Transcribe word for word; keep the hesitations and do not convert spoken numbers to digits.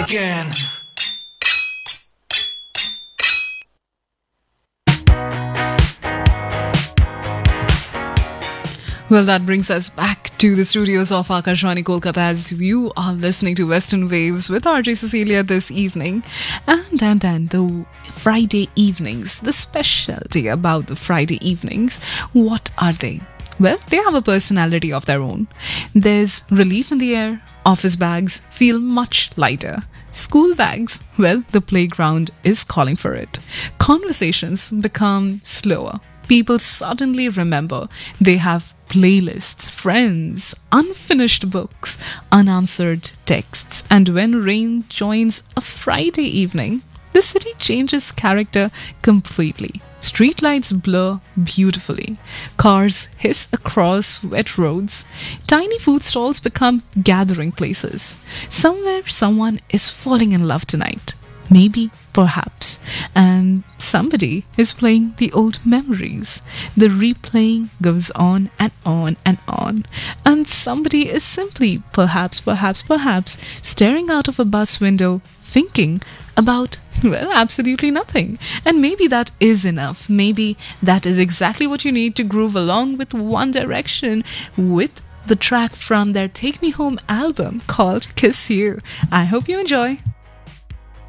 again. Well, that brings us back to the studios of Akashvani Kolkata as you are listening to Western Waves with R J Cecilia this evening. And, and, and the Friday evenings, the specialty about the Friday evenings, what are they? Well, they have a personality of their own. There's relief in the air. Office bags feel much lighter. School bags, well, the playground is calling for it. Conversations become slower. People suddenly remember they have playlists, friends, unfinished books, unanswered texts. And when rain joins a Friday evening, the city changes character completely. Streetlights blur beautifully. Cars hiss across wet roads. Tiny food stalls become gathering places. Somewhere, someone is falling in love tonight. Maybe, perhaps. And somebody is playing the old memories. The replaying goes on and on and on. And somebody is simply, perhaps, perhaps, perhaps, staring out of a bus window, thinking about, well, absolutely nothing. And maybe that is enough. Maybe that is exactly what you need to groove along with One Direction, with the track from their Take Me Home album called Kiss You. I hope you enjoy.